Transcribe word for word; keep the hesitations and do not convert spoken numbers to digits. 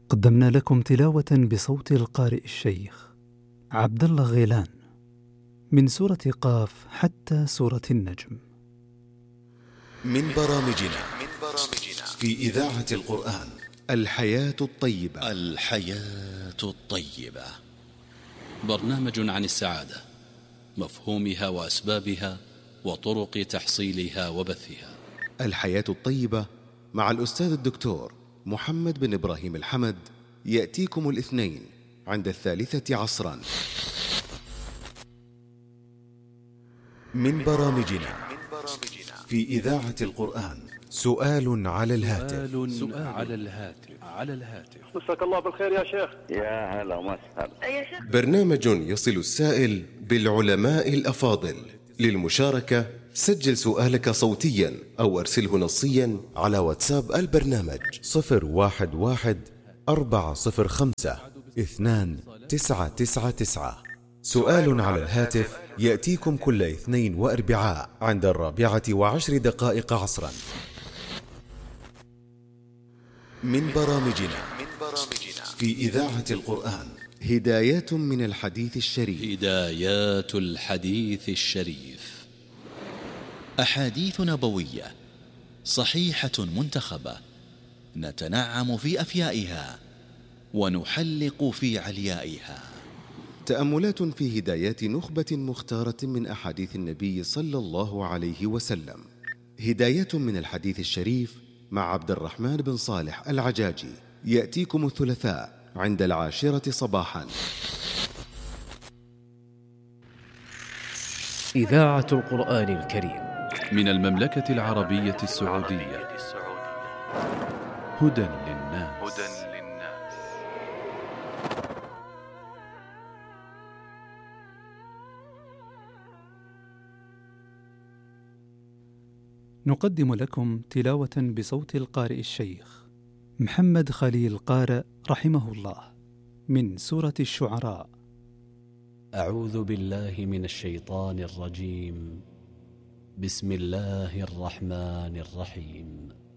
قدمنا لكم تلاوة بصوت القارئ الشيخ عبد الله غيلان من سورة قاف حتى سورة النجم. من برامجنا في إذاعة القرآن الحياة الطيبة. الحياة الطيبة برنامج عن السعادة، مفهومها وأسبابها وطرق تحصيلها وبثها. الحياة الطيبة مع الأستاذ الدكتور محمد بن إبراهيم الحمد يأتيكم الاثنين عند الثالثة عصرا. من برامجنا في إذاعة القرآن سؤال على الهاتف. سؤال على الهاتف على الهاتف مساك الله بالخير يا شيخ. يا هلا وسهلا يا شيخ. برنامج يصل السائل بالعلماء الأفاضل. للمشاركة سجل سؤالك صوتيا أو أرسله نصيا على واتساب البرنامج صفر واحد واحد أربعة صفر خمسة اثنان تسعة تسعة تسعة. سؤال على الهاتف يأتيكم كل اثنين وأربعاء عند الرابعة وعشر دقائق عصرا. من برامجنا في إذاعة القرآن هدايات من الحديث الشريف. هدايات الحديث الشريف، أحاديث نبوية صحيحة منتخبة نتنعم في أفيائها ونحلق في عليائها. تأملات في هدايات نخبة مختارة من أحاديث النبي صلى الله عليه وسلم. هداية من الحديث الشريف مع عبد الرحمن بن صالح العجاجي يأتيكم الثلاثاء عند العاشرة صباحا. إذاعة القرآن الكريم من المملكة العربية السعودية. هدى للناس. نقدم لكم تلاوة بصوت القارئ الشيخ محمد خليل قارئ رحمه الله من سورة الشعراء. أعوذ بالله من الشيطان الرجيم. بسم الله الرحمن الرحيم.